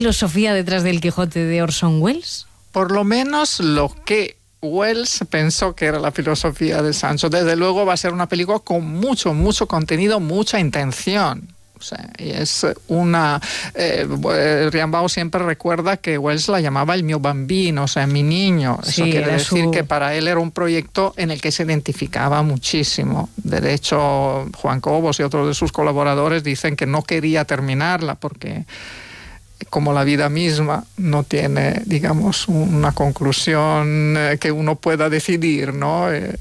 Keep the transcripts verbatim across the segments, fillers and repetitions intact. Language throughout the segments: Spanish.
filosofía detrás del Quijote de Orson Welles? Por lo menos lo que Welles pensó que era la filosofía de Sancho. Desde luego va a ser una película con mucho, mucho contenido, mucha intención. O sea, y es una... Eh, Rimbaud siempre recuerda que Welles la llamaba el mio bambino, o sea, mi niño. Eso Sí, quiere decir su... que para él era un proyecto en el que se identificaba muchísimo. De hecho, Juan Cobos y otros de sus colaboradores dicen que no quería terminarla porque, como la vida misma, no tiene, digamos, una conclusión que uno pueda decidir, ¿no? Eh,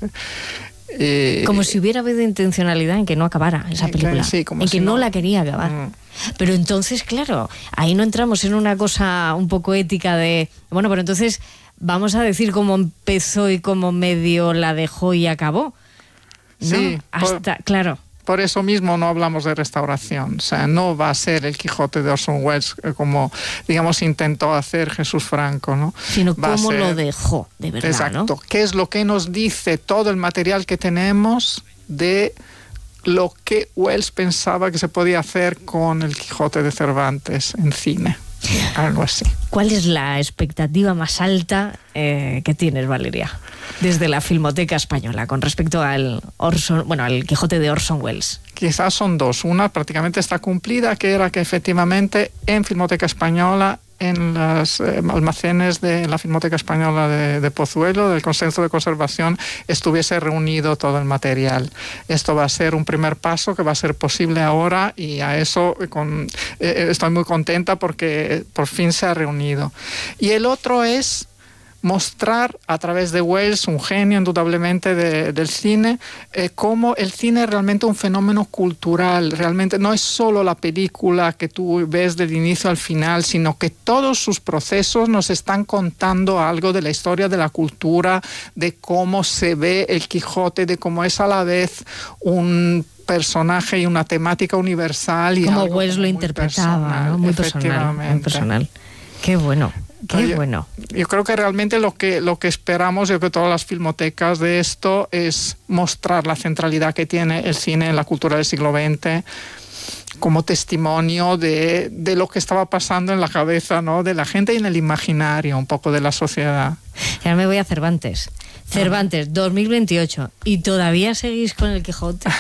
Eh, como si hubiera habido intencionalidad en que no acabara esa película, sí, como en si que no, no la quería acabar. Mm. Pero entonces, claro, ahí no entramos en una cosa un poco ética de, bueno, pero entonces vamos a decir cómo empezó y cómo medio la dejó y acabó. ¿No? Sí, hasta, por, claro. Por eso mismo no hablamos de restauración. O sea, no va a ser el Quijote de Orson Welles como, digamos, intentó hacer Jesús Franco, ¿no? Sino va cómo ser... lo dejó, de verdad, Exacto. ¿no? ¿Qué es lo que nos dice todo el material que tenemos de lo que Welles pensaba que se podía hacer con el Quijote de Cervantes en cine? Algo así. ¿Cuál es la expectativa más alta eh, que tienes, Valeria, desde la Filmoteca Española con respecto al Orson, bueno, al Quijote de Orson Welles? Quizás son dos. Una prácticamente está cumplida, que era que efectivamente en Filmoteca Española, en los eh, almacenes de la Filmoteca Española de, de Pozuelo, del Consejo de Conservación, estuviese reunido todo el material. Esto va a ser un primer paso que va a ser posible ahora, y a eso con, eh, estoy muy contenta porque por fin se ha reunido. Y el otro es mostrar a través de Welles, un genio indudablemente de, del cine, eh, cómo el cine es realmente un fenómeno cultural. Realmente no es solo la película que tú ves del inicio al final, sino que todos sus procesos nos están contando algo de la historia de la cultura, de cómo se ve el Quijote, de cómo es a la vez un personaje y una temática universal. Y como algo Welles lo interpretaba, personal, ¿no? Muy personal, muy personal. Qué bueno. Qué yo, bueno. Yo creo que realmente lo que, lo que esperamos, yo creo que todas las filmotecas de esto, es mostrar la centralidad que tiene el cine en la cultura del siglo veinte como testimonio de, de lo que estaba pasando en la cabeza, ¿no?, de la gente y en el imaginario un poco de la sociedad. Y ahora me voy a Cervantes. Cervantes, ah. dos mil veintiocho. ¿Y todavía seguís con el Quijote?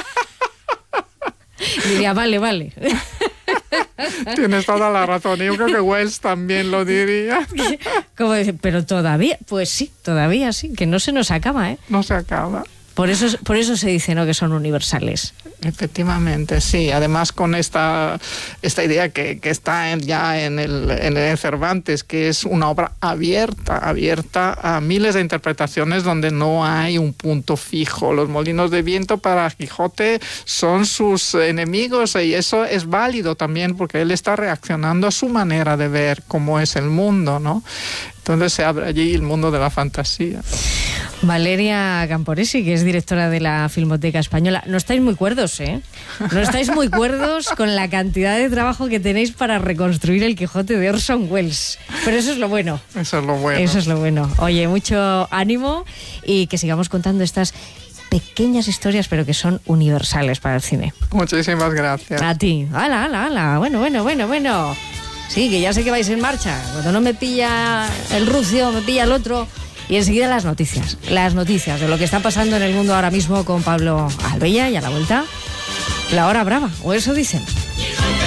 Diría, vale, vale. Tienes toda la razón. Yo creo que Welles también lo diría. ¿Cómo decir? Pero todavía, pues sí, todavía sí, que no se nos acaba, ¿eh? No se acaba. Por eso, por eso se dice, ¿no?, que son universales. Efectivamente, sí. Además, con esta, esta idea que, que está en, ya en el, en el Cervantes, que es una obra abierta, abierta a miles de interpretaciones donde no hay un punto fijo. Los molinos de viento para Quijote son sus enemigos, y eso es válido también porque él está reaccionando a su manera de ver cómo es el mundo, ¿no? Entonces se abre allí el mundo de la fantasía. Valeria Camporesi, que es directora de la Filmoteca Española. No estáis muy cuerdos, ¿eh? No estáis muy cuerdos con la cantidad de trabajo que tenéis para reconstruir el Quijote de Orson Welles. Pero eso es lo bueno. Eso es lo bueno. Eso es lo bueno. Oye, mucho ánimo y que sigamos contando estas pequeñas historias, pero que son universales para el cine. Muchísimas gracias. A ti. ¡Hala, hala, hala! Bueno, bueno, bueno, bueno. Sí, que ya sé que vais en marcha. Cuando no me pilla el rucio, me pilla el otro. Y enseguida las noticias. Las noticias de lo que está pasando en el mundo ahora mismo con Pablo Albella, y a la vuelta, la hora brava, o eso dicen.